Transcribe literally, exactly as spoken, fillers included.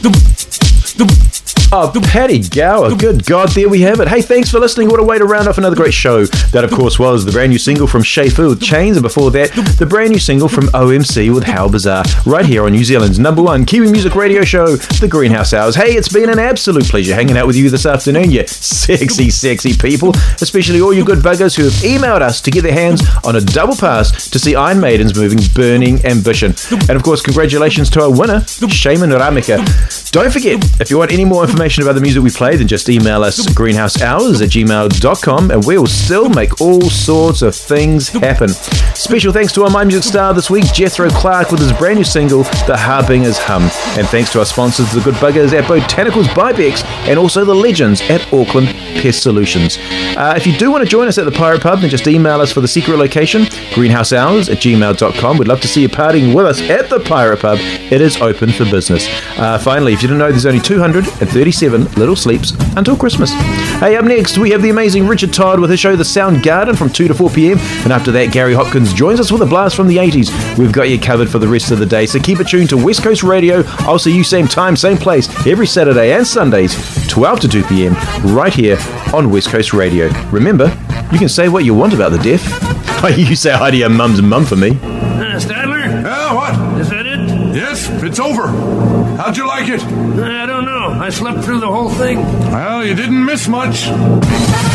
Oh, Paddy Gower. Good God, there we have it. Hey, thanks for listening. What a way to round off another great show. That, of course, was the brand new single from Shay Fu with Chains, and before that, the brand new single from O M C with How Bizarre, right here on New Zealand's number one Kiwi music radio show, The Greenhouse Hours. Hey, it's been an absolute pleasure hanging out with you this afternoon, you sexy, sexy people, especially all you good buggers who have emailed us to get their hands on a double pass to see Iron Maiden's moving Burning Ambition. And, of course, congratulations to our winner, Shaman Ramika. Don't forget, if you want any more information about the music we play, then just email us greenhousehours at gmail dot com and we'll still make all sorts of things happen. Special thanks to our My Music star this week, Jethro Clark, with his brand new single, The Harbinger's Hum. And thanks to our sponsors, the good buggers at Botanicals Bibex and also the legends at Auckland Pest Solutions. Uh, if you do want to join us at the Pirate Pub, then just email us for the secret location, greenhousehours at gmail dot com. We'd love to see you partying with us at the Pirate Pub. It is open for business. Uh, finally, if you didn't know, there's only two hundred thirty-seven little sleeps until Christmas. Hey, up next, we have the amazing Richard Todd with his show The Sound Garden from two to four p.m. And after that, Gary Hopkins joins us with a blast from the eighties. We've got you covered for the rest of the day, so keep it tuned to West Coast Radio. I'll see you same time, same place, every Saturday and Sundays, twelve to two p.m, right here on West Coast Radio. Remember, you can say what you want about the deaf. You say hi to your mum's mum for me. Uh, Stadler? Yeah, what? Is that it? Yes, it's over. How'd you like it? I don't know. I slept through the whole thing. Well, you didn't miss much.